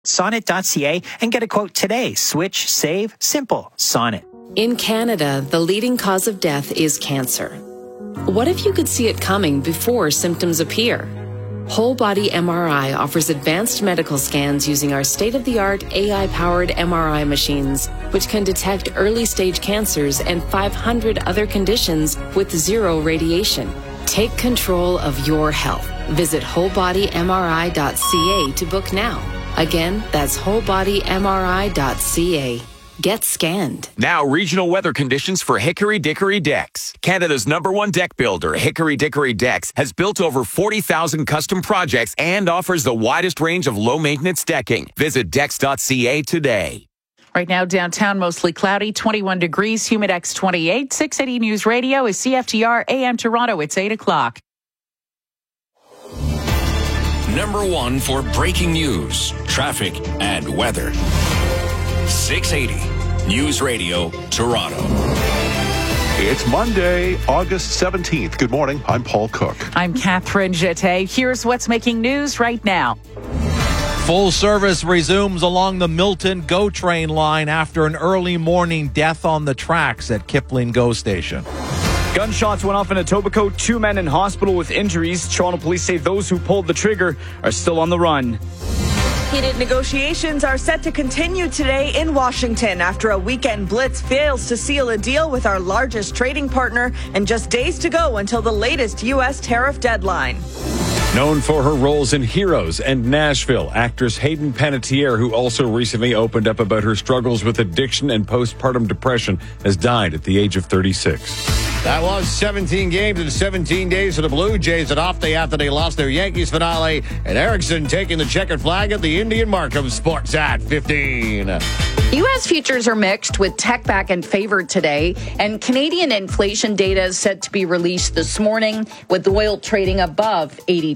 Sonnet.ca and get a quote today. Switch, save, simple. Sonnet. In Canada, the leading cause of death is cancer. What if you could see it coming before symptoms appear? Whole Body MRI offers advanced medical scans using our state-of-the-art AI-powered MRI machines, which can detect early-stage cancers and 500 other conditions with zero radiation. Take control of your health. Visit wholebodymri.ca to book now. Again, that's wholebodymri.ca. Get scanned. Now, regional weather conditions for Hickory Dickory Decks. Canada's #1 deck builder, Hickory Dickory Decks, has built over 40,000 custom projects and offers the widest range of low-maintenance decking. Visit decks.ca today. Right now, downtown, mostly cloudy, 21 degrees, Humidex 28. 680 News Radio is CFTR AM Toronto. It's 8 o'clock. #1 for breaking news, traffic, and weather. 680 News Radio, Toronto. It's Monday, August 17th. Good morning. I'm Paul Cook. I'm Catherine Jette. Here's what's making news right now. Full service resumes along the Milton GO train line after an early morning death on the tracks at Kipling GO station. Gunshots went off in Etobicoke. 2 men in hospital with injuries. Toronto police say those who pulled the trigger are still on the run. Heated negotiations are set to continue today in Washington after a weekend blitz fails to seal a deal with our largest trading partner and just days to go until the latest U.S. tariff deadline. Known for her roles in Heroes and Nashville, actress Hayden Panettiere, who also recently opened up about her struggles with addiction and postpartum depression, has died at the age of 36. That was 17 games in 17 days for the Blue Jays. An off day after they lost their Yankees finale. And Erickson taking the checkered flag at the Indian Markham Sports at 15. U.S. futures are mixed with tech back in favor today. And Canadian inflation data is set to be released this morning with oil trading above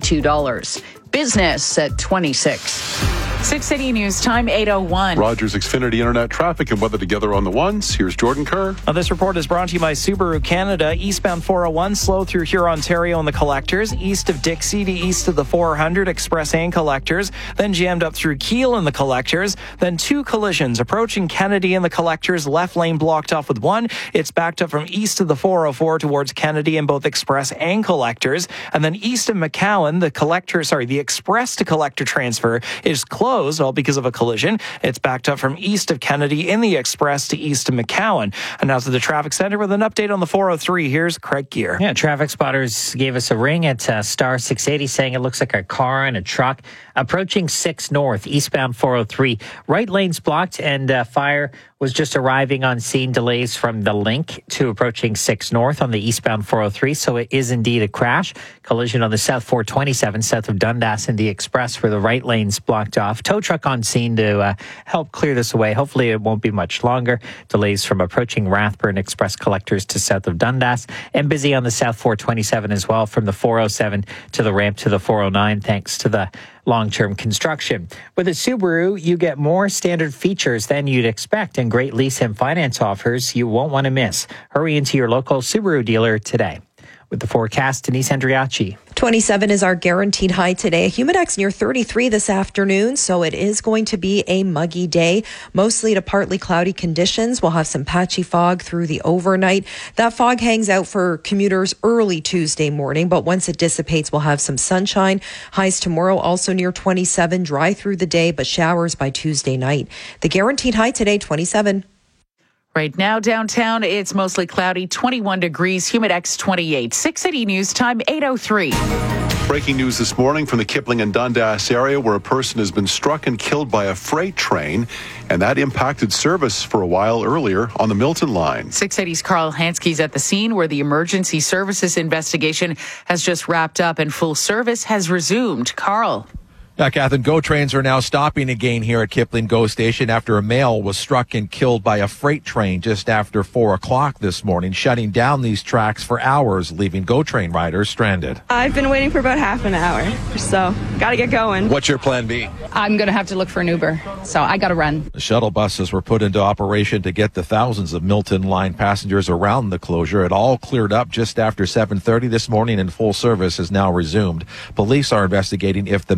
$82. Business at 26. 680 News Time, 8:01. Rogers Xfinity Internet traffic and weather together on the ones. Here's Jordan Kerr. This report is brought to you by Subaru Canada. Eastbound 401 slow through Huron, Ontario and the collectors. East of Dixie to east of the 400 express and collectors. Then jammed up through Keele and the collectors. Then 2 collisions approaching Kennedy and the collectors. Left lane blocked off with 1. It's backed up from east of the 404 towards Kennedy and both express and collectors. And then east of McCowan, the express to collector transfer is closed, all because of a collision. It's backed up from east of Kennedy in the express to east of McCowan. And now to the traffic center with an update on the 403. Here's Craig Gear. Yeah, traffic spotters gave us a ring at star 680 saying it looks like a car and a truck approaching 6 North, eastbound 403. Right lane's blocked and fire was just arriving on scene. Delays from the link to approaching 6 North on the eastbound 403. So it is indeed a crash. Collision on the South 427 south of Dundas in the express where the right lane's blocked off. Tow truck on scene to help clear this away. Hopefully it won't be much longer. Delays from approaching Rathburn Express collectors to south of Dundas and busy on the South 427 as well from the 407 to the ramp to the 409 thanks to the long-term construction. With a Subaru, you get more standard features than you'd expect and great lease and finance offers you won't want to miss. Hurry into your local Subaru dealer today. With the forecast, Denise Andriacci. 27 is our guaranteed high today. Humidex near 33 this afternoon, so it is going to be a muggy day. Mostly to partly cloudy conditions. We'll have some patchy fog through the overnight. That fog hangs out for commuters early Tuesday morning, but once it dissipates, we'll have some sunshine. Highs tomorrow also near 27, dry through the day, but showers by Tuesday night. The guaranteed high today, 27. Right now, downtown, it's mostly cloudy, 21 degrees, Humidex 28. 680 News Time, 8:03. Breaking news this morning from the Kipling and Dundas area where a person has been struck and killed by a freight train, and that impacted service for a while earlier on the Milton line. 680's Carl Hansky's at the scene where the emergency services investigation has just wrapped up and full service has resumed. Carl. Yeah, Catherine, GO trains are now stopping again here at Kipling GO Station after a male was struck and killed by a freight train just after 4 o'clock this morning, shutting down these tracks for hours, leaving GO train riders stranded. I've been waiting for about half an hour, so got to get going. What's your plan B? I'm going to have to look for an Uber, so I got to run. The shuttle buses were put into operation to get the thousands of Milton line passengers around the closure. It all cleared up just after 7:30 this morning and full service is now resumed. Police are investigating if the male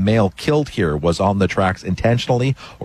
killed here was on the tracks intentionally